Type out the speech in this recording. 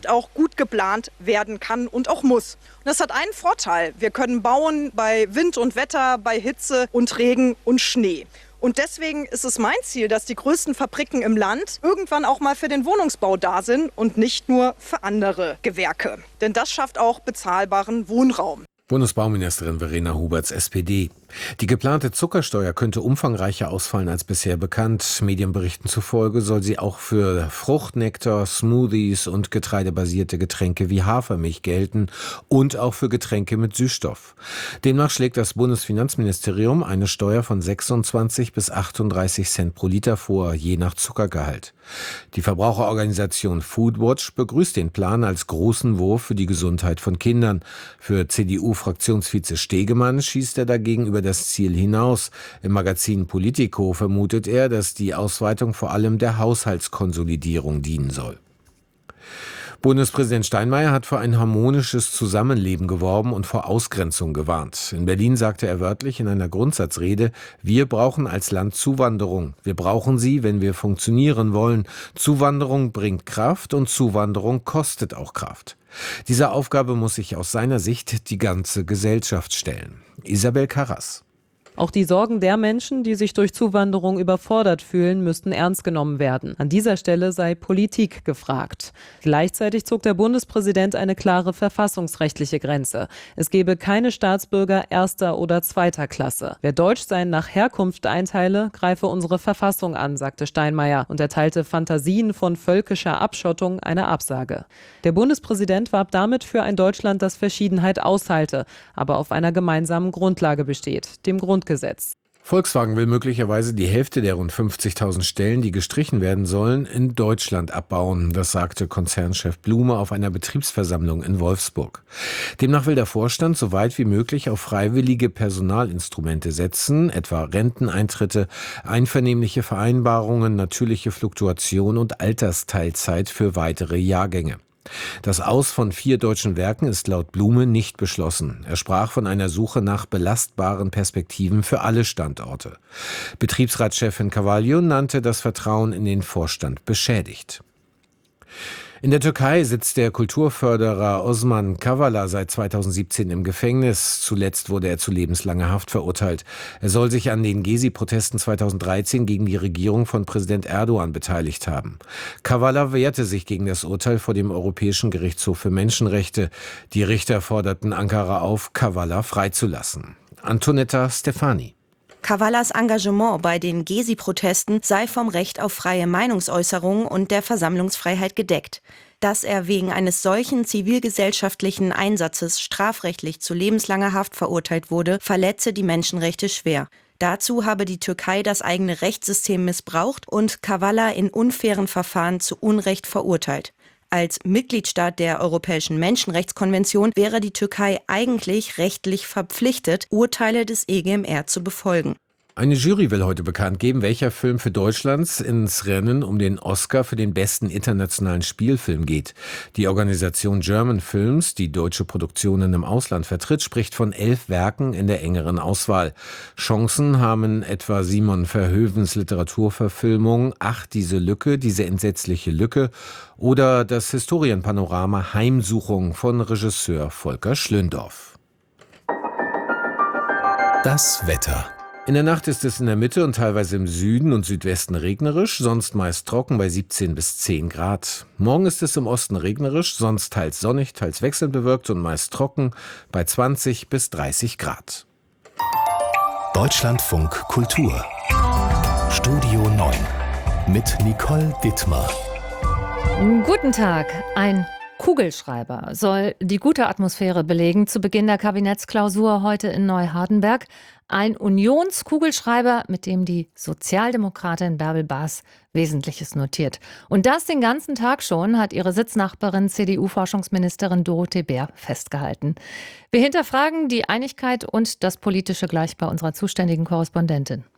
Zukunft auch gut geplant werden kann und auch muss. Und das hat einen Vorteil. Wir können bauen bei Wind und Wetter, bei Hitze und Regen und Schnee. Und deswegen ist es mein Ziel, dass die größten Fabriken im Land irgendwann auch mal für den Wohnungsbau da sind und nicht nur für andere Gewerke. Denn das schafft auch bezahlbaren Wohnraum. Bundesbauministerin Verena Huberts, SPD. Die geplante Zuckersteuer könnte umfangreicher ausfallen als bisher bekannt. Medienberichten zufolge soll sie auch für Fruchtnektar, Smoothies und getreidebasierte Getränke wie Hafermilch gelten und auch für Getränke mit Süßstoff. Demnach schlägt das Bundesfinanzministerium eine Steuer von 26 bis 38 Cent pro Liter vor, je nach Zuckergehalt. Die Verbraucherorganisation Foodwatch begrüßt den Plan als großen Wurf für die Gesundheit von Kindern. Für CDU-Fraktionsvize Stegemann schießt er dagegen über das Ziel hinaus. Im Magazin Politico vermutet er, dass die Ausweitung vor allem der Haushaltskonsolidierung dienen soll. Bundespräsident Steinmeier hat für ein harmonisches Zusammenleben geworben und vor Ausgrenzung gewarnt. In Berlin sagte er wörtlich in einer Grundsatzrede: Wir brauchen als Land Zuwanderung. Wir brauchen sie, wenn wir funktionieren wollen. Zuwanderung bringt Kraft und Zuwanderung kostet auch Kraft. Dieser Aufgabe muss sich aus seiner Sicht die ganze Gesellschaft stellen. Isabel Karras. Auch die Sorgen der Menschen, die sich durch Zuwanderung überfordert fühlen, müssten ernst genommen werden. An dieser Stelle sei Politik gefragt. Gleichzeitig zog der Bundespräsident eine klare verfassungsrechtliche Grenze. Es gebe keine Staatsbürger erster oder zweiter Klasse. Wer Deutschsein nach Herkunft einteile, greife unsere Verfassung an, sagte Steinmeier und erteilte Fantasien von völkischer Abschottung eine Absage. Der Bundespräsident warb damit für ein Deutschland, das Verschiedenheit aushalte, aber auf einer gemeinsamen Grundlage besteht, dem Grundgesetz. Volkswagen will möglicherweise die Hälfte der rund 50.000 Stellen, die gestrichen werden sollen, in Deutschland abbauen. Das sagte Konzernchef Blume auf einer Betriebsversammlung in Wolfsburg. Demnach will der Vorstand so weit wie möglich auf freiwillige Personalinstrumente setzen, etwa Renteneintritte, einvernehmliche Vereinbarungen, natürliche Fluktuation und Altersteilzeit für weitere Jahrgänge. Das Aus von 4 deutschen Werken ist laut Blume nicht beschlossen. Er sprach von einer Suche nach belastbaren Perspektiven für alle Standorte. Betriebsratschefin Cavaglio nannte das Vertrauen in den Vorstand beschädigt. In der Türkei sitzt der Kulturförderer Osman Kavala seit 2017 im Gefängnis. Zuletzt wurde er zu lebenslanger Haft verurteilt. Er soll sich an den Gezi-Protesten 2013 gegen die Regierung von Präsident Erdogan beteiligt haben. Kavala wehrte sich gegen das Urteil vor dem Europäischen Gerichtshof für Menschenrechte. Die Richter forderten Ankara auf, Kavala freizulassen. Antonetta Stefani. Kavalas Engagement bei den Gezi-Protesten sei vom Recht auf freie Meinungsäußerung und der Versammlungsfreiheit gedeckt. Dass er wegen eines solchen zivilgesellschaftlichen Einsatzes strafrechtlich zu lebenslanger Haft verurteilt wurde, verletze die Menschenrechte schwer. Dazu habe die Türkei das eigene Rechtssystem missbraucht und Kavala in unfairen Verfahren zu Unrecht verurteilt. Als Mitgliedstaat der Europäischen Menschenrechtskonvention wäre die Türkei eigentlich rechtlich verpflichtet, Urteile des EGMR zu befolgen. Eine Jury will heute bekannt geben, welcher Film für Deutschland ins Rennen um den Oscar für den besten internationalen Spielfilm geht. Die Organisation German Films, die deutsche Produktionen im Ausland vertritt, spricht von 11 Werken in der engeren Auswahl. Chancen haben etwa Simon Verhoevens Literaturverfilmung Ach, diese Lücke, diese entsetzliche Lücke oder das Historienpanorama Heimsuchung von Regisseur Volker Schlöndorff. Das Wetter. In der Nacht ist es in der Mitte und teilweise im Süden und Südwesten regnerisch, sonst meist trocken bei 17 bis 10 Grad. Morgen ist es im Osten regnerisch, sonst teils sonnig, teils wechselnd bewölkt und meist trocken bei 20 bis 30 Grad. Deutschlandfunk Kultur. Studio 9 mit Nicole Dittmar. Guten Tag. Ein Kugelschreiber soll die gute Atmosphäre belegen zu Beginn der Kabinettsklausur heute in Neuhardenberg. Ein Unionskugelschreiber, mit dem die Sozialdemokratin Bärbel Baas Wesentliches notiert. Und das den ganzen Tag schon, hat ihre Sitznachbarin CDU-Forschungsministerin Dorothee Bär festgehalten. Wir hinterfragen die Einigkeit und das Politische gleich bei unserer zuständigen Korrespondentin.